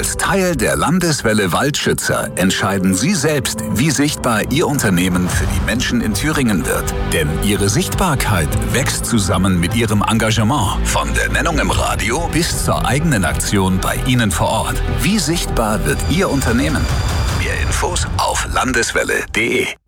Als Teil der Landeswelle Waldschützer entscheiden Sie selbst, wie sichtbar Ihr Unternehmen für die Menschen in Thüringen wird. Denn Ihre Sichtbarkeit wächst zusammen mit Ihrem Engagement. Von der Nennung im Radio bis zur eigenen Aktion bei Ihnen vor Ort. Wie sichtbar wird Ihr Unternehmen? Mehr Infos auf landeswelle.de.